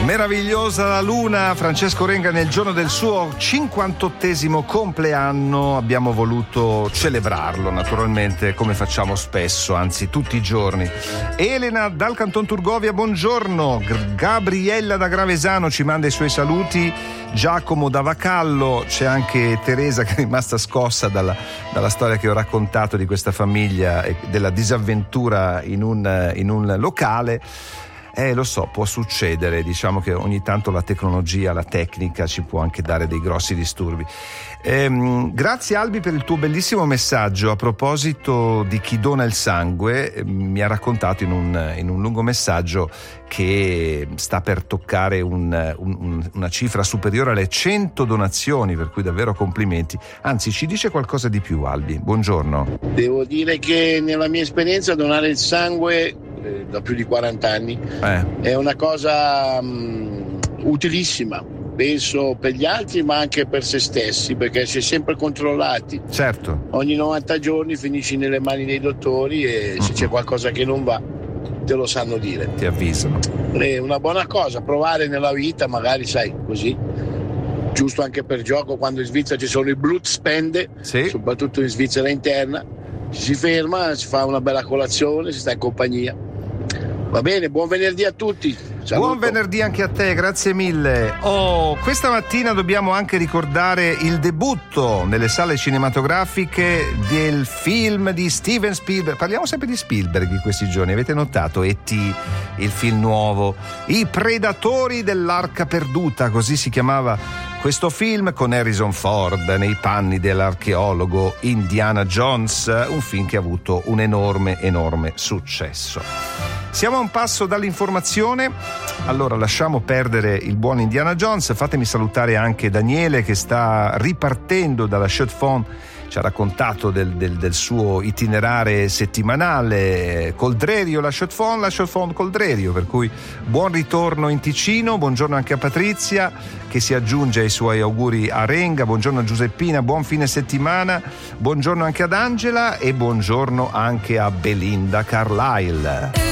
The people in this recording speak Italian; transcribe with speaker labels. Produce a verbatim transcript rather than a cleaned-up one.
Speaker 1: Meravigliosa la luna. Francesco Renga, nel giorno del suo cinquantottesimo compleanno abbiamo voluto celebrarlo, naturalmente, come facciamo spesso, anzi tutti i giorni. Elena dal Canton Turgovia, buongiorno. Gabriella da Gravesano ci manda i suoi saluti. Giacomo da Vacallo, c'è anche Teresa che è rimasta scossa dalla, dalla storia che ho raccontato di questa famiglia e della disavventura in un, in un locale. Eh, lo so, può succedere, diciamo che ogni tanto la tecnologia, la tecnica ci può anche dare dei grossi disturbi. Ehm, grazie Albi per il tuo bellissimo messaggio a proposito di chi dona il sangue. Mi ha raccontato in un, in un lungo messaggio che sta per toccare un, un, una cifra superiore alle cento donazioni, per cui davvero complimenti. Anzi, ci dice qualcosa di più, Albi. Buongiorno.
Speaker 2: Devo dire che nella mia esperienza donare il sangue da più di quaranta anni eh. è una cosa um, utilissima, penso per gli altri ma anche per se stessi, perché si è sempre controllati.
Speaker 1: Certo.
Speaker 2: Ogni novanta giorni finisci nelle mani dei dottori e mm-hmm. se c'è qualcosa che non va te lo sanno dire,
Speaker 1: ti avvisano.
Speaker 2: È una buona cosa provare nella vita, magari sai così, giusto anche per gioco. Quando in Svizzera ci sono i Blutspende, sì. soprattutto in Svizzera interna, ci si ferma, si fa una bella colazione, si sta in compagnia. Va bene, buon venerdì a tutti. Saluto.
Speaker 1: Buon venerdì anche a te, grazie mille. Oh, questa mattina dobbiamo anche ricordare il debutto nelle sale cinematografiche del film di Steven Spielberg. Parliamo sempre di Spielberg in questi giorni, avete notato? E T, il film nuovo, I Predatori dell'Arca Perduta, così si chiamava questo film, con Harrison Ford nei panni dell'archeologo Indiana Jones, un film che ha avuto un enorme, enorme successo. Siamo a un passo dall'informazione, allora lasciamo perdere il buon Indiana Jones, fatemi salutare anche Daniele che sta ripartendo dalla Chaux de Fonds, ci ha raccontato del, del, del suo itinerare settimanale, Coldrerio, la Chaux de Fonds, la Chaux de Fonds, Coldrerio, per cui buon ritorno in Ticino, buongiorno anche a Patrizia che si aggiunge ai suoi auguri a Renga, buongiorno a Giuseppina, buon fine settimana, buongiorno anche ad Angela e buongiorno anche a Belinda Carlisle.